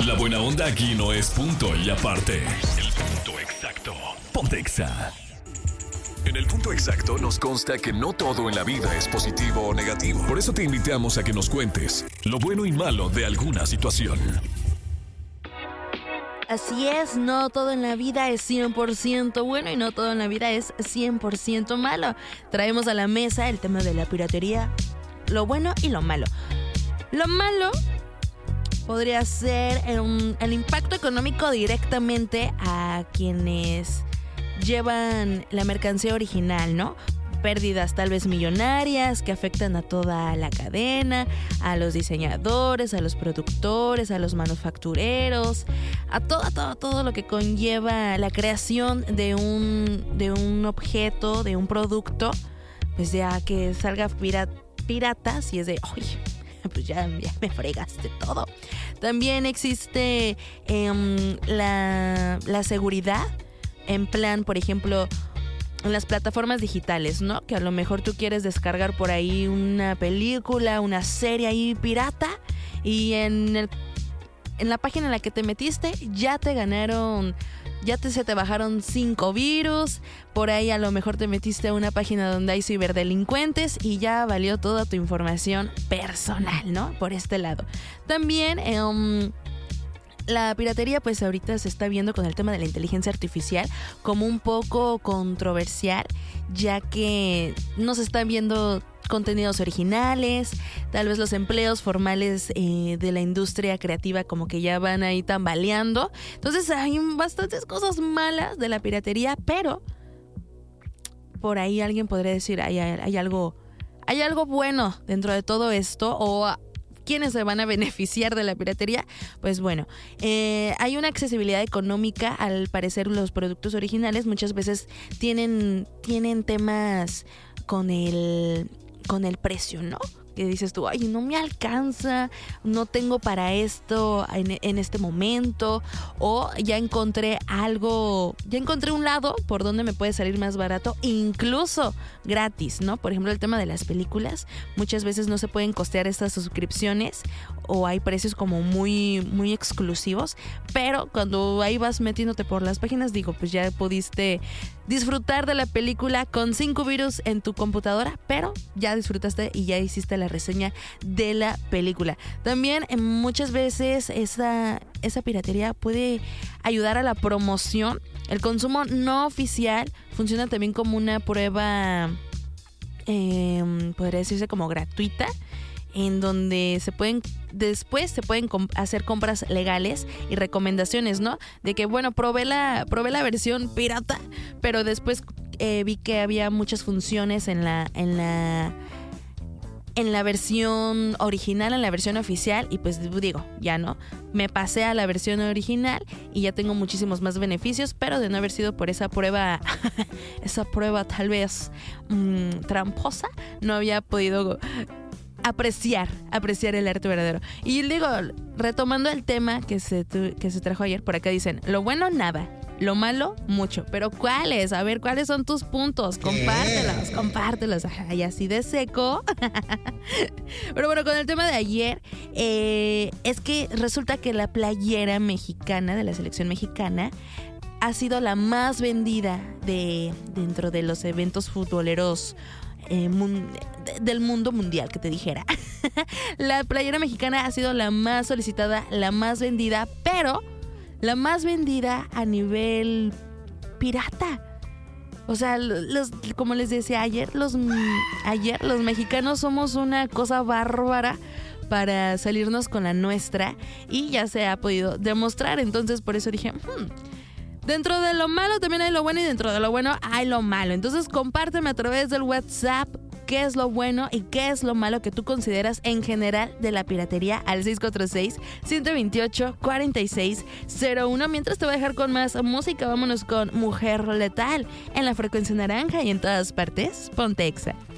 La buena onda aquí no es punto y aparte. El punto exacto. Ponte Exa. En el punto exacto nos consta que no todo en la vida es positivo o negativo. Por eso te invitamos a que nos cuentes lo bueno y malo de alguna situación. Así es, no todo en la vida es 100% bueno y no todo en la vida es 100% malo. Traemos a la mesa el tema de la piratería, lo bueno y lo malo. Lo malo podría ser el impacto económico directamente a quienes llevan la mercancía original, ¿no? Pérdidas tal vez millonarias que afectan a toda la cadena, a los diseñadores, a los productores, a los manufactureros, a todo lo que conlleva la creación de un objeto, de un producto, pues ya que salga pirata, si es de, oye, pues ya me fregaste todo. También existe la seguridad, en plan, por ejemplo, en las plataformas digitales, ¿no? Que a lo mejor tú quieres descargar por ahí una película, una serie ahí pirata y en la página en la que te metiste ya te ganaron, se te bajaron 5 virus, por ahí a lo mejor te metiste a una página donde hay ciberdelincuentes y ya valió toda tu información personal, ¿no? Por este lado. También la piratería, pues ahorita se está viendo con el tema de la inteligencia artificial como un poco controversial, ya que no se están viendo contenidos originales, tal vez los empleos formales de la industria creativa como que ya van ahí tambaleando. Entonces hay bastantes cosas malas de la piratería, pero por ahí alguien podría decir, hay algo bueno dentro de todo esto, o ¿quiénes se van a beneficiar de la piratería? Pues bueno, hay una accesibilidad económica. Al parecer los productos originales muchas veces tienen temas con el precio, ¿no? Que dices tú, ay, no me alcanza, no tengo para esto en este momento, o ya encontré un lado por donde me puede salir más barato, incluso gratis, ¿no? Por ejemplo, el tema de las películas, muchas veces no se pueden costear estas suscripciones o hay precios como muy, muy exclusivos, pero cuando ahí vas metiéndote por las páginas, digo, pues ya pudiste disfrutar de la película con 5 virus en tu computadora, pero ya disfrutaste y ya hiciste la reseña de la película. También muchas veces esa piratería puede ayudar a la promoción. El consumo no oficial funciona también como una prueba, podría decirse como gratuita, en donde después se pueden hacer compras legales y recomendaciones, ¿no? De que, bueno, probé la versión pirata, pero después vi que había muchas funciones en la versión original, en la versión oficial, y pues digo, ya no, me pasé a la versión original y ya tengo muchísimos más beneficios, pero de no haber sido por esa prueba tal vez tramposa, no había podido apreciar el arte verdadero. Y digo, retomando el tema que se trajo ayer, por acá dicen, lo bueno nada, lo malo mucho, pero ¿cuáles? A ver, ¿cuáles son tus puntos? Compártelos. Ay, así de seco. Pero bueno, con el tema de ayer, es que resulta que la playera mexicana de la selección mexicana ha sido la más vendida dentro de los eventos futboleros del mundo mundial, que te dijera. La playera mexicana ha sido la más solicitada, la más vendida, pero la más vendida a nivel pirata. O sea, como les decía ayer, los mexicanos somos una cosa bárbara para salirnos con la nuestra, y ya se ha podido demostrar. Entonces por eso dije, dentro de lo malo también hay lo bueno, y dentro de lo bueno hay lo malo. Entonces compárteme a través del WhatsApp qué es lo bueno y qué es lo malo que tú consideras en general de la piratería al 646-128-4601. Mientras te voy a dejar con más música, vámonos con Mujer Letal en la frecuencia naranja y en todas partes. Ponte Exa.